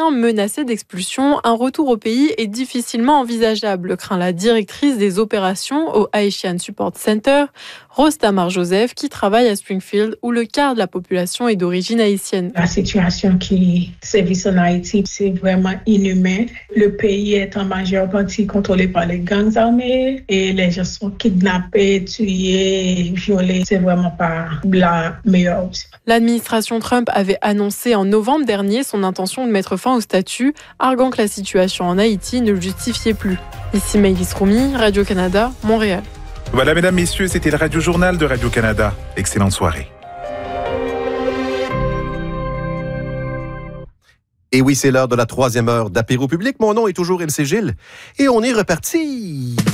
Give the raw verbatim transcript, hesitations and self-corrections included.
Haïtiens menacés d'expulsion, un retour au pays est difficilement envisageable, craint la directrice des opérations au Haitian Support Center, Rose Tamar-Joseph, qui travaille à Springfield, où le quart de la population est d'origine haïtienne. La situation qui sévit en Haïti, c'est vraiment inhumain. Le pays est en majeure partie contrôlé par les gangs armés et les gens sont kidnappés, tués, violés. C'est vraiment pas la meilleure option. L'administration Trump avait annoncé en novembre dernier son intention de mettre fin au statut, arguant que la situation en Haïti ne le justifiait plus. Ici Maëlys Roumi, Radio-Canada, Montréal. Voilà, mesdames, messieurs, c'était le Radio-Journal de Radio-Canada. Excellente soirée. Et oui, c'est l'heure de la troisième heure d'apéro public. Mon nom est toujours M C Gilles et on est reparti.